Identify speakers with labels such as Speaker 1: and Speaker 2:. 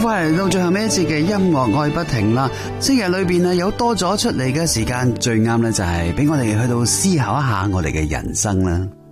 Speaker 1: 快嚟到最後尾一節嘅音樂愛不停啦！星期日裏邊啊，有多咗出嚟嘅時間，最啱呢就係俾我哋去到思考一下我哋嘅人生啦。